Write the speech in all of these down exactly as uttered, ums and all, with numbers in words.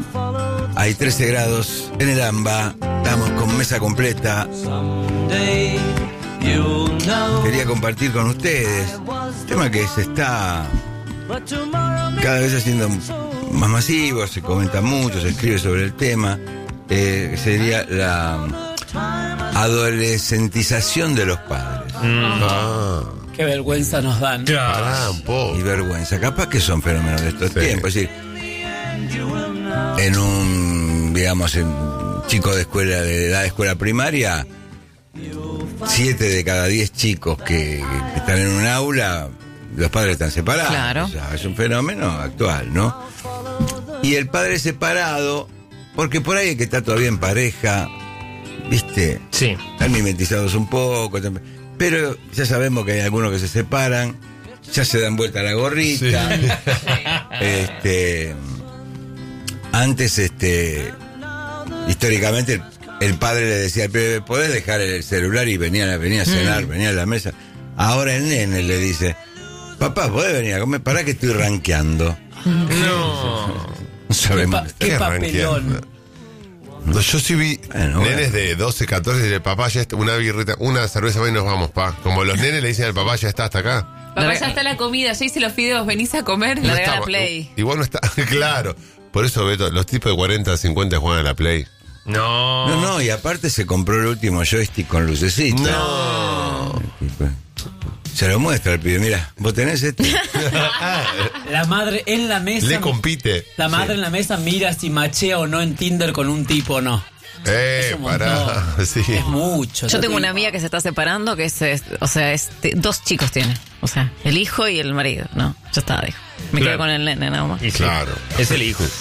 Hay trece grados en el AMBA. Estamos con mesa completa. Quería compartir con ustedes un tema que se está cada vez haciendo más masivo, se comenta mucho, se escribe sobre el tema. Eh, sería la adolescentización de los padres. Mm. Ah. Qué vergüenza nos dan. Claro. Y vergüenza. Capaz que son fenómenos de estos sí. tiempos. Es decir, en un, digamos, en un chico de escuela, de edad de escuela primaria, siete de cada diez chicos que, que están en un aula, los padres están separados. Claro. O sea, es un fenómeno actual, ¿no? Y el padre separado, porque por ahí que está todavía en pareja, ¿viste? Sí. Están mimetizados un poco, pero ya sabemos que hay algunos que se separan, ya se dan vuelta la gorrita. Sí. Este, antes, este, históricamente, el, el padre le decía, ¿podés dejar el celular? Y venía, venía a cenar, mm. venía a la mesa. Ahora el nene le dice, papá, ¿podés venir a comer? Pará que estoy rankeando. No. No sabemos qué, pa- qué papelón. No, yo sí vi bueno, nenes bueno. de doce, catorce y de papá ya está, una birrita, una cerveza y nos vamos, pa. Como los nenes le dicen al papá, ya está hasta acá. Papá, ya está la comida, ya hice los fideos, venís a comer. No la está, la Play. Igual no está, claro. Por eso, Beto, los tipos de cuarenta, cincuenta juegan a la Play. No. No, no, y aparte se compró el último joystick con lucecita. No. Se lo muestra el pibe, mira, vos tenés este. La madre en la mesa. Le compite. La madre sí. en la mesa mira si machea o no en Tinder con un tipo o no. Eh, pará. Sí. Es mucho. Yo tengo una amiga que se está separando, que es, es o sea, es, t- dos chicos tiene. O sea, el hijo y el marido. No, ya está, dijo. Me claro. quedo con el nene nada más. Y claro. Es el hijo.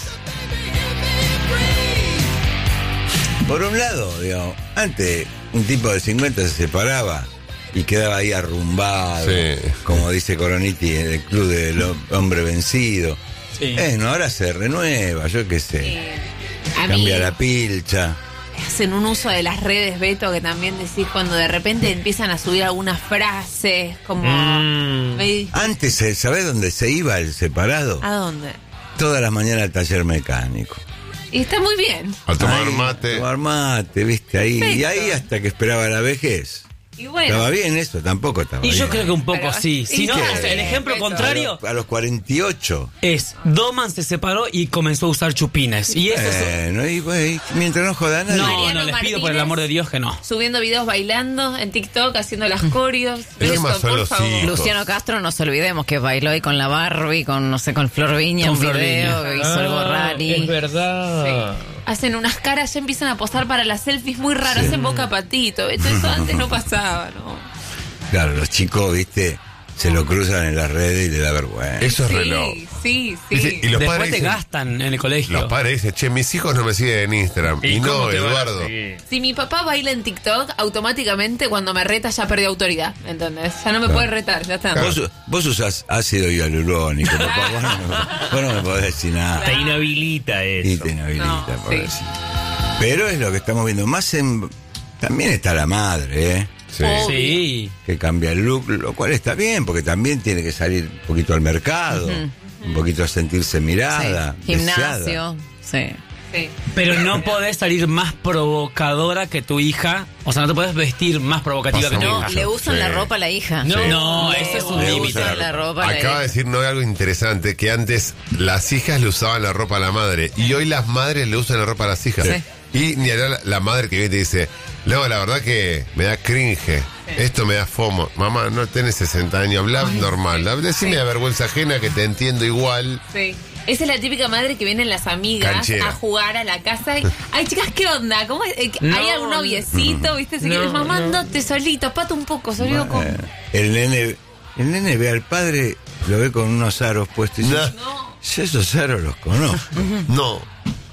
Por un lado, digamos, antes un tipo de cincuenta se separaba y quedaba ahí arrumbado, sí. como dice Coroniti en el club del hombre vencido. Sí. Eh, no, ahora se renueva, yo qué sé. Sí. Cambia la pilcha. Hacen un uso de las redes, Beto, que también decís cuando de repente empiezan a subir algunas frases, como... Mm. Me... Antes, ¿sabés dónde se iba el separado? ¿A dónde? Todas las mañanas al taller mecánico. Y está muy bien. A tomar ahí, mate. A tomar mate, viste, ahí. Perfecto. Y ahí hasta que esperaba la vejez. Y bueno. Estaba bien eso, tampoco estaba y bien. Y yo creo que un poco Pero, sí. Si no, el ejemplo contrario... A los, a los cuarenta y ocho. Es, Doman se separó y comenzó a usar chupines. Y eso... Bueno, y, y mientras no jodan a nadie. No, Mariano no, les Martínez, pido por el amor de Dios que no. Subiendo videos bailando en TikTok, haciendo las coreos. Eso, por favor. Luciano Castro, no nos olvidemos que bailó ahí con la Barbie, con, no sé, con Flor Viña, con un Flor video, Viña. que hizo ah, algo rari. Es verdad. Sí. Hacen unas caras, ya empiezan a posar para las selfies muy raras, sí. hacen boca patito. Eso antes no pasaba, ¿no? Claro, los chicos, viste, se lo cruzan en las redes y le da vergüenza. Eso es sí, reloj. Sí, sí. Dice, y los Después padres te dicen, gastan en el colegio. Los padres dicen, che, mis hijos no me siguen en Instagram. Y, y no, Eduardo. Si mi papá baila en TikTok, automáticamente cuando me reta ya perdió autoridad, ¿entendés? Ya no me claro. puede retar, ya está. Claro. Vos, vos usás ácido hialurónico, papá, vos no, vos no me podés decir nada. Te inhabilita eso. Sí, te inhabilita, no, por sí. decir. Pero es lo que estamos viendo. Más en... También está la madre, ¿eh? Sí. sí. Que cambia el look, lo cual está bien, porque también tiene que salir un poquito al mercado, uh-huh. un poquito a sentirse mirada, sí. Gimnasio, sí. sí. Pero no podés salir más provocadora que tu hija. O sea, no te podés vestir más provocativa Pasa que tu No, hija. le usan Sí. la ropa a la hija. No, Sí. no, eso es un Le límite. usan la ropa a la Acaba hija. de decir no algo interesante, que antes las hijas le usaban la ropa a la madre y hoy las madres le usan la ropa a las hijas. Sí. Y ni hablar la, la madre que viene y te dice, no, la verdad que me da cringe, esto me da fomo. Mamá, no tenés sesenta años, habla normal. Decime Sí. de vergüenza ajena que te entiendo igual. Sí. Esa es la típica madre que vienen las amigas Canchera. a jugar a la casa y, ay, chicas, ¿qué onda? ¿Cómo es? Eh, No, ¿Hay algún noviecito? ¿Viste? Si no, quieres, mamá, no. andate solito, pata un poco, solido con... Bueno, el nene, el nene ve al padre, lo ve con unos aros puestos y dice, No. No. yo esos aros los conozco. No.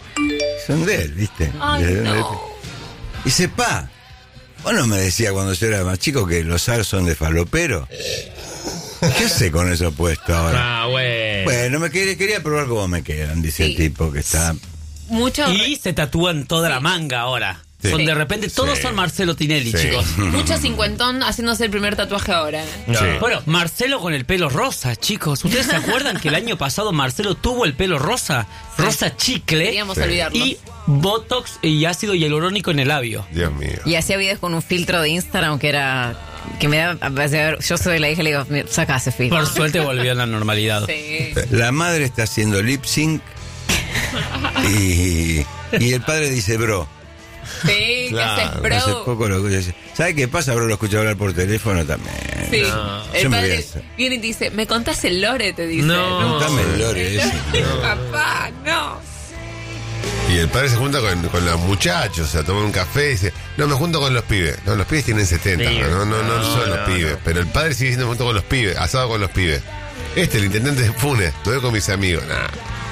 Son de él, ¿viste? Ay, De- de- no. Y dice, pa, vos no me decías cuando yo era más chico que los aros son de falopero. ¿Qué hace con eso puesto ahora? Ah, bueno. Bueno, me quería, quería probar cómo me quedan, dice Sí. el tipo que está... Mucho... Y se tatúan toda la manga ahora. Sí. Son de repente, todos Sí. son Marcelo Tinelli, Sí. chicos. Mucho cincuentón haciéndose el primer tatuaje ahora. ¿eh? No. Sí. Bueno, Marcelo con el pelo rosa, chicos. ¿Ustedes se acuerdan que el año pasado Marcelo tuvo el pelo rosa? Rosa chicle. Queríamos Sí. olvidarlo. Y botox y ácido hialurónico en el labio. Dios mío. Y hacía videos con un filtro de Instagram que era. Que me da. a ver, yo soy la hija y le digo, "Mira, saca ese filtro". Por suerte volvió a la normalidad. Sí. La madre está haciendo lip sync y, y el padre dice, bro. Sí, Claro, que haces pro. Hace poco lo escuché. ¿Sabe qué pasa? Bro, lo escucho hablar por teléfono también. Sí. No. El Yo me voy a padre hacer. viene y te dice, ¿me contás el lore? Te dice. No. Contame el lore ese. Papá, no. Y el padre se junta con, con los muchachos, o sea, toma un café y dice, no, me junto con los pibes. No, los pibes tienen setenta, Sí. no, no, no, No, son los no, pibes. no. Pero el padre sigue diciendo, me junto con los pibes, asado con los pibes. Este, el intendente de Funes, me voy con mis amigos. Nah.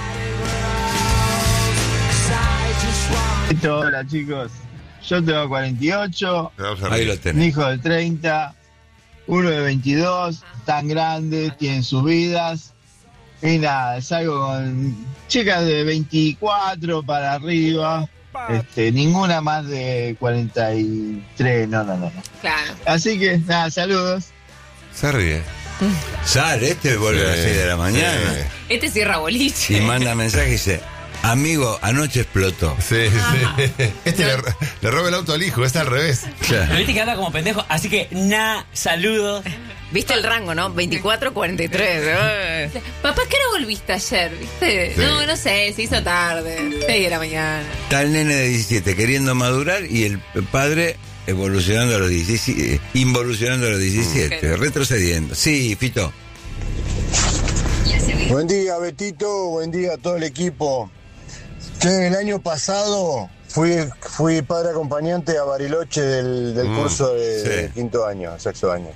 Hola chicos, yo tengo cuarenta y ocho, Vamos a Ahí reír. lo un tenés. hijo de treinta, uno de veintidós, tan grande, tienen sus vidas. Y nada, salgo con chicas de veinticuatro para arriba, este, ninguna más de cuarenta y tres, no, no, no. no. Claro. Así que nada, saludos. Se ríe. Sale, este vuelve a las Sí, seis de la mañana. sí. Este cierra boliche. Y manda mensaje y dice, amigo, anoche explotó. Sí, sí. Este le, le roba el auto al hijo, está al revés. Pero viste que habla como pendejo, así que, na, saludos. Viste el rango, ¿no? veinticuatro, cuarenta y tres. Papá, ¿qué hora volviste ayer? ¿Viste? Sí. No, no sé, se hizo tarde. seis de la mañana. Está el nene de diecisiete queriendo madurar y el padre evolucionando a los diecisiete, involucionando a los diecisiete, retrocediendo. Sí, Fito. Buen día, Betito, buen día a todo el equipo. Che, el año pasado fui, fui padre acompañante a Bariloche del, del Mm, curso de, sí. de quinto año, sexto año.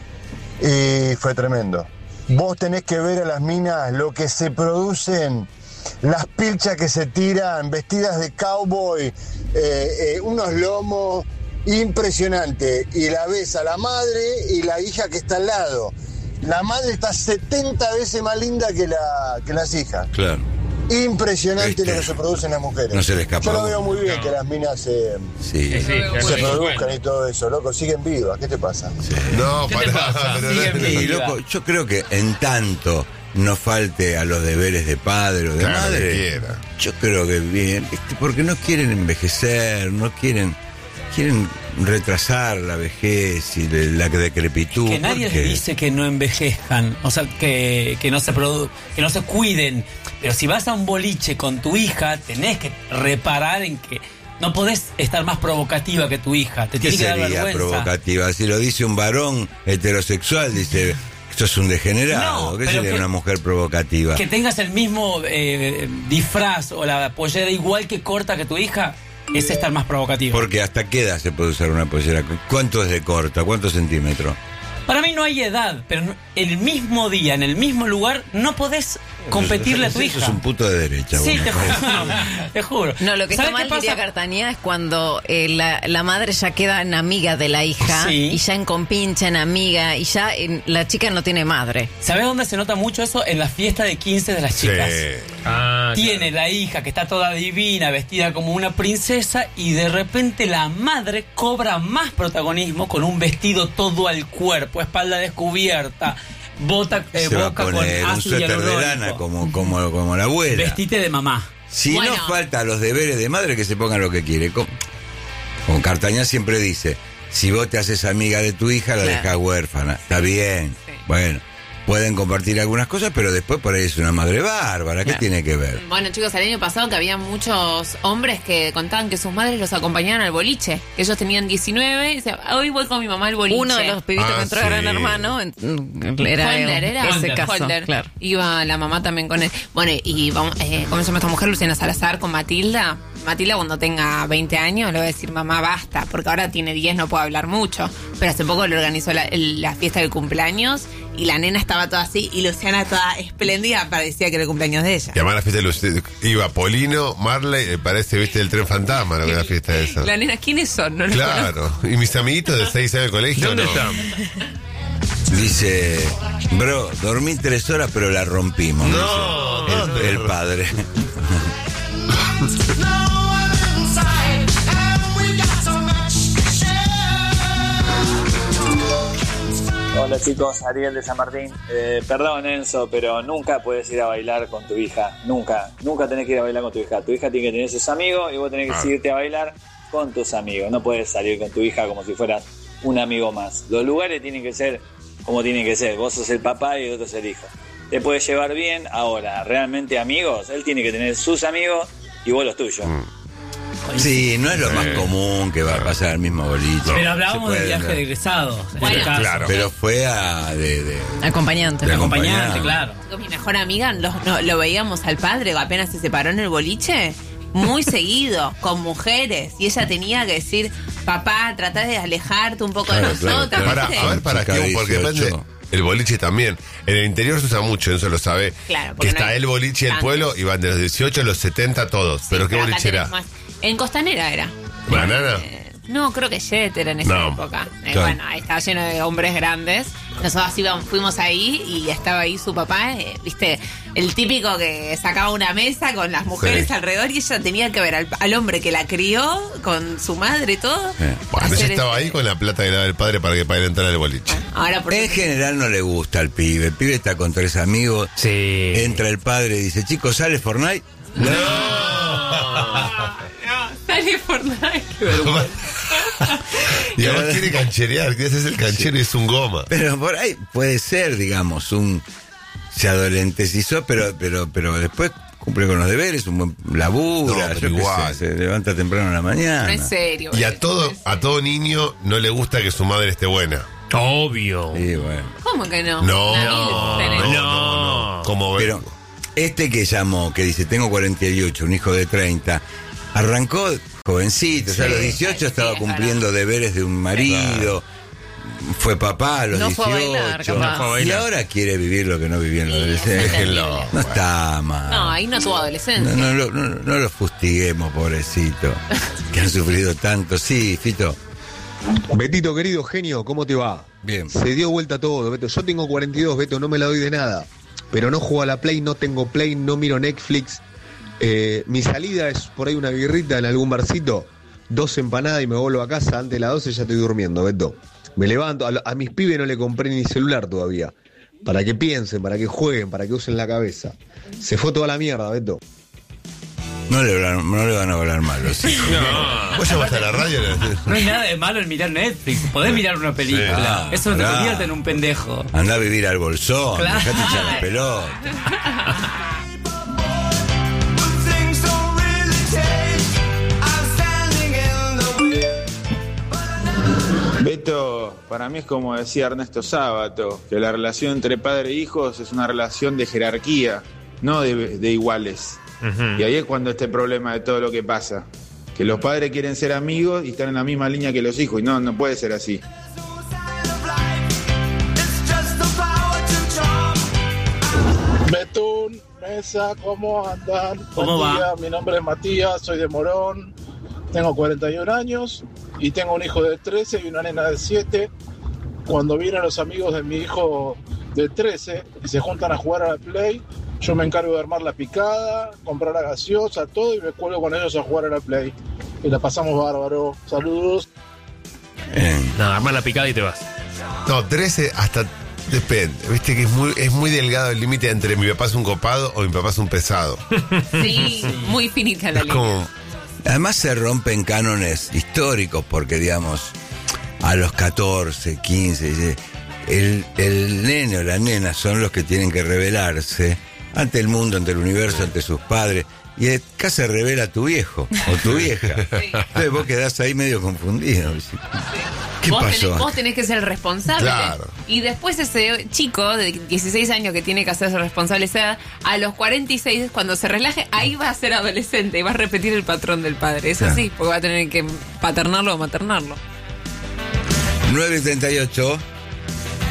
Y fue tremendo. Vos tenés que ver a las minas lo que se producen, las pilchas que se tiran, vestidas de cowboy, eh, eh, unos lomos, impresionante. Y la ves a la madre y la hija que está al lado. La madre está setenta veces más linda que, la, que las hijas. Claro. Impresionante Este, lo que se produce en las mujeres. no se le escapa Yo lo uno. veo muy bien que las minas se, Sí. Sí, se bueno, produzcan bueno. y todo eso, loco. Siguen vivas. ¿Qué te pasa? No, ¿Qué te pará, pasa? pero Sigue no- mi- Y loco, yo creo que en tanto no falte a los deberes de padre o de Claro, que madre, quiera. yo creo que bien, ¿viste? Porque no quieren envejecer, no quieren, quieren retrasar la vejez y de- la decrepitud. Que nadie porque- les dice que no envejezcan, o sea, que, que no se produ que no se cuiden. Pero si vas a un boliche con tu hija, tenés que reparar en que no podés estar más provocativa que tu hija. Te ¿Qué tiene que dar sería vergüenza. provocativa? Si lo dice un varón heterosexual, dice, esto es un degenerado. No, ¿Qué pero sería que- una mujer provocativa? Que tengas el mismo eh, disfraz o la pollera igual que corta que tu hija, es estar más provocativo. Porque hasta qué edad se puede usar una pollera. ¿Cuánto es de corta? ¿Cuántos centímetros? Para mí no hay edad, pero no- el mismo día, en el mismo lugar, no podés competirle a tu Eso hija. es un puto de derecha. Sí, vos, te me parece. juro. Te juro. No, lo que está ¿Sabes mal, qué pasa? diría Cartañeda, es cuando eh, la, la madre ya queda en amiga de la hija Sí. y ya en compincha, en amiga, y ya en- la chica no tiene madre. ¿Sabes dónde se nota mucho eso? En la fiesta de quince de las Sí. chicas. Ah, Tiene la hija que está toda divina, vestida como una princesa, y de repente la madre cobra más protagonismo con un vestido todo al cuerpo, espalda descubierta, bota, eh, Se va a boca con poner un ácido suéter de hialurónico. lana como, como, como la abuela. Vestite de mamá. Si Bueno. no falta a los deberes de madre, que se pongan lo que quiere. Como, como Cartañá siempre dice, si vos te haces amiga de tu hija, la Claro. dejas huérfana. Está bien. Sí. Bueno, pueden compartir algunas cosas, pero después por ahí es una madre bárbara. ¿Qué Claro. tiene que ver? Bueno, chicos, el año pasado que había muchos hombres que contaban que sus madres los acompañañaban al boliche. Que ellos tenían diecinueve y decían, hoy voy con mi mamá al boliche. Uno de los pibitos Ah, que entró a sí. Gran Hermano en- era Holder, era ese Holder. caso. Holder. Claro. Iba la mamá también con él. Bueno, y vamos, eh, ¿cómo se llama esta mujer? Luciana Salazar con Matilda. Matilda cuando tenga veinte años le va a decir, mamá, basta, porque ahora tiene diez, no puedo hablar mucho. Pero hace poco le organizó la, el- la fiesta del cumpleaños y la nena estaba toda así y Luciana toda espléndida, parecía que era el cumpleaños de ella. Y además la fiesta de Luce- iba Polino, Marley, eh, parece, viste, el tren fantasma, lo que es la fiesta esa. La nena, ¿quiénes son? No los conozco. Claro, y mis amiguitos de seis años de colegio, ¿Dónde no. están? Dice, bro, dormí tres horas, pero la rompimos. No, dice ¿dónde? el, el padre. No one inside, and we got Hola chicos, Ariel de San Martín. Eh, perdón Enzo, pero nunca puedes ir a bailar con tu hija. Nunca, nunca tenés que ir a bailar con tu hija. Tu hija tiene que tener sus amigos y vos tenés que irte a bailar con tus amigos. No puedes salir con tu hija como si fueras un amigo más. Los lugares tienen que ser como tienen que ser. Vos sos el papá y el otro es el hijo. Te puedes llevar bien. Ahora, realmente amigos, él tiene que tener sus amigos y vos los tuyos. Mm. Sí, no es lo más común que va a pasar al mismo boliche. Pero hablábamos del viaje de egresado. Bueno, claro. Pero fue a de, de acompañante. de acompañante, claro. Con mi mejor amiga lo, no, lo veíamos al padre apenas se separó en el boliche. Muy seguido, con mujeres. Y ella tenía que decir, papá, tratá de alejarte un poco Claro, de nosotros. claro, Para, ¿viste? a ver, para Chica qué, porque dieciocho. depende. El boliche también. En el interior se usa mucho, eso lo sabe. Claro, que porque está no hay el boliche del tantos. pueblo y van de los dieciocho a los setenta todos. Pero ¿qué Pero acá boliche era? tenés más. En Costanera era. ¿Banana? Eh, no, creo que Jet era en esa No. época. Eh, Claro. Bueno, ahí estaba lleno de hombres grandes. Nosotros íbamos, fuimos ahí y estaba ahí su papá, eh, viste, el típico que sacaba una mesa con las mujeres Sí. alrededor y ella tenía que ver al, al hombre que la crió con su madre y todo. Eh. Bueno, ella hacer estaba ese- ahí con la plata que le daba el padre para que para entrar al boliche. Ahora por En general no le gusta al pibe. El pibe está con tres amigos. Sí. Entra el padre y dice, chicos, ¿sale Fortnite? Sale Fortnite. Y ahora quiere cancherear, que ese es el canchero y es un goma. Pero por ahí puede ser, digamos, un... Se adolentecizó, pero, pero, pero después cumple con los deberes, un buen labura, No, pero yo qué igual. sé, se levanta temprano en la mañana. No es serio. Y a boludo. todo, a todo niño no le gusta que su madre esté buena. Obvio. Sí, bueno. ¿Cómo que no? No, Una no, mil tenés. no, No. no. Como ve- Pero este que llamó, que dice, tengo cuarenta y ocho, un hijo de treinta, arrancó jovencito, ya a los dieciocho sí, estaba es cumpliendo deberes de un marido, fue papá a los No fue a bailar, dieciocho, capaz. No fue a y bailar. ahora quiere vivir lo que no vivió en la Sí, adolescencia. es Déjenlo. terrible. No está mal. No, ahí no tuvo adolescencia. No, no, lo- no, no lo fustiguemos, pobrecito, que han sufrido tanto. Sí, Fito. Betito, querido genio, ¿cómo te va? Bien. Se dio vuelta todo, Beto. Yo tengo cuarenta y dos, Beto, no me la doy de nada. Pero no juego a la Play, no tengo Play, no miro Netflix. Eh, mi salida es por ahí una birrita en algún barcito, dos empanadas y me vuelvo a casa. Antes de las doce ya estoy durmiendo, Beto. Me levanto, a, a mis pibes no le compré ni celular todavía. Para que piensen, para que jueguen, para que usen la cabeza. Se fue toda la mierda, Beto. No le, hablan- no le van a hablar mal los hijos. ¿Vos llamaste a la radio? No hay nada de malo en mirar Netflix. Podés mirar una película. Claro, Eso no te claro. convierte en un pendejo. Andá a vivir al bolsón, Claro. dejate echar la pelota. Beto, para mí es como decía Ernesto Sábato, que la relación entre padre e hijos es una relación de jerarquía, no de, de iguales. Ujú. Y ahí es cuando está el problema de todo lo que pasa. Que los padres quieren ser amigos y están en la misma línea que los hijos. Y no, no puede ser así. Betún, Mesa, ¿cómo andan? ¿Cómo Buen va? día, mi nombre es Matías, soy de Morón, tengo cuarenta y un años y tengo un hijo de trece y una nena de siete. Cuando vienen los amigos de mi hijo de trece y se juntan a jugar a la Play, yo me encargo de armar la picada, comprar la gaseosa, todo y me cuelgo con ellos a jugar a la Play. Y la pasamos bárbaro. Saludos. No, arma la picada y te vas. No, trece hasta... Depende, viste que es muy, es muy delgado el límite entre mi papá es un copado o mi papá es un pesado. Sí, muy finita la Es línea. como... Además se rompen cánones históricos porque, digamos, a los catorce, quince, dice, el, el nene o la nena son los que tienen que rebelarse ante el mundo, ante el universo, ante sus padres. Y acá se revela tu viejo o tu vieja. Entonces vos quedás ahí medio confundido. ¿Qué vos pasó? Tenés, vos tenés que ser el responsable. Claro. Y después ese chico de dieciséis años que tiene que hacerse responsable esa edad, a los cuarenta y seis, cuando se relaje, ahí va a ser adolescente y va a repetir el patrón del padre. Es Claro. así, porque va a tener que paternarlo o maternarlo. nueve treinta y ocho.